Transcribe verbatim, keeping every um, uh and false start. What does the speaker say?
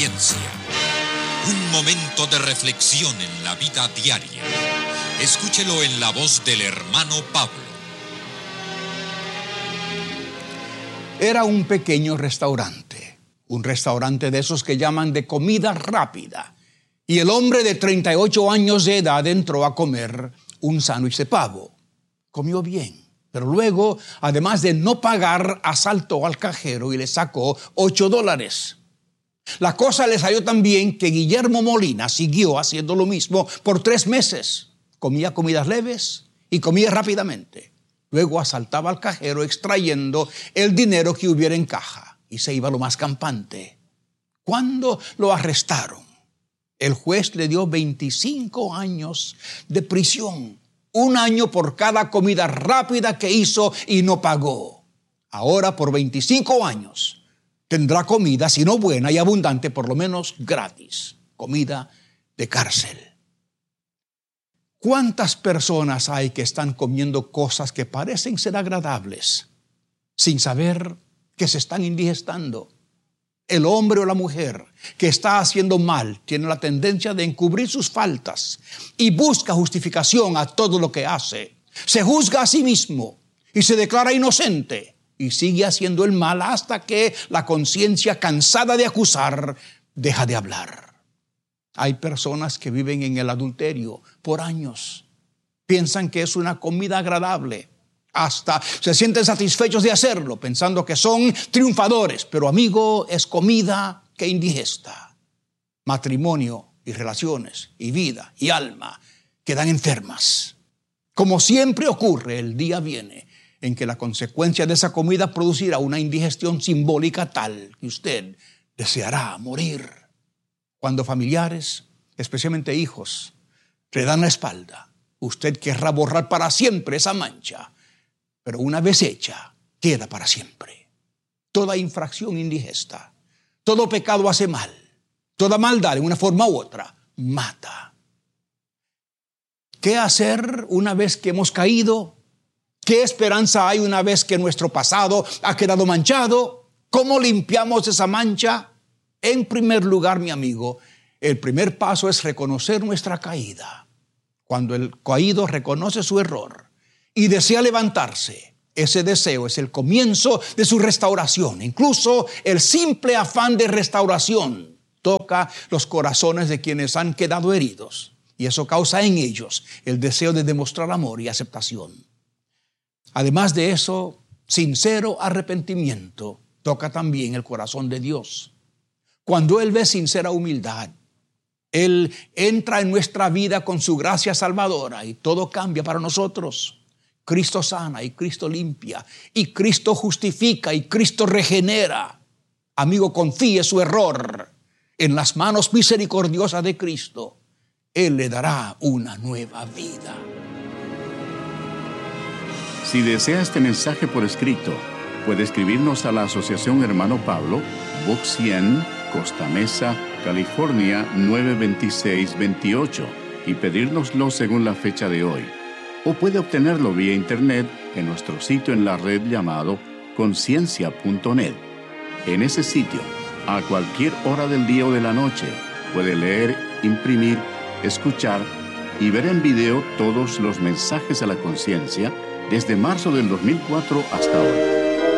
conciencia. Un momento de reflexión en la vida diaria. Escúchelo en la voz del hermano Pablo. Era un pequeño restaurante, un restaurante de esos que llaman de comida rápida. Y el hombre de treinta y ocho años de edad entró a comer un sándwich de pavo. Comió bien, pero luego, además de no pagar, asaltó al cajero y le sacó ocho dólares. La cosa le salió tan bien que Guillermo Molina siguió haciendo lo mismo por tres meses. Comía comidas leves y comía rápidamente. Luego asaltaba al cajero extrayendo el dinero que hubiera en caja y se iba lo más campante. Cuando lo arrestaron, el juez le dio veinticinco años de prisión. Un año por cada comida rápida que hizo y no pagó. Ahora por veinticinco años tendrá comida, si no buena y abundante, por lo menos gratis. Comida de cárcel. ¿Cuántas personas hay que están comiendo cosas que parecen ser agradables sin saber que se están indigestando? El hombre o la mujer que está haciendo mal tiene la tendencia de encubrir sus faltas y busca justificación a todo lo que hace. Se juzga a sí mismo y se declara inocente y sigue haciendo el mal hasta que la conciencia, cansada de acusar, deja de hablar. Hay personas que viven en el adulterio por años. Piensan que es una comida agradable. Hasta se sienten satisfechos de hacerlo, pensando que son triunfadores. Pero, amigo, es comida que indigesta. Matrimonio y relaciones y vida y alma quedan enfermas. Como siempre ocurre, el día viene en que la consecuencia de esa comida producirá una indigestión simbólica tal que usted deseará morir. Cuando familiares, especialmente hijos, le dan la espalda, usted querrá borrar para siempre esa mancha. Pero una vez hecha, queda para siempre. Toda infracción indigesta, todo pecado hace mal, toda maldad en una forma u otra mata. ¿Qué hacer una vez que hemos caído? ¿Qué esperanza hay una vez que nuestro pasado ha quedado manchado? ¿Cómo limpiamos esa mancha? En primer lugar, mi amigo, el primer paso es reconocer nuestra caída. Cuando el caído reconoce su error y desea levantarse, ese deseo es el comienzo de su restauración. Incluso el simple afán de restauración toca los corazones de quienes han quedado heridos. Y eso causa en ellos el deseo de demostrar amor y aceptación. Además de eso, sincero arrepentimiento toca también el corazón de Dios. Cuando Él ve sincera humildad, Él entra en nuestra vida con su gracia salvadora y todo cambia para nosotros. Cristo sana y Cristo limpia y Cristo justifica y Cristo regenera. Amigo, confíe su error en las manos misericordiosas de Cristo. Él le dará una nueva vida. Si desea este mensaje por escrito, puede escribirnos a la Asociación Hermano Pablo, Box cien, Costa Mesa, California nueve veintiséis veintiocho y pedírnoslo según la fecha de hoy. O puede obtenerlo vía internet en nuestro sitio en la red llamado conciencia punto net. En ese sitio, a cualquier hora del día o de la noche, puede leer, imprimir, escuchar y ver en video todos los mensajes a la conciencia desde marzo del dos mil cuatro hasta hoy.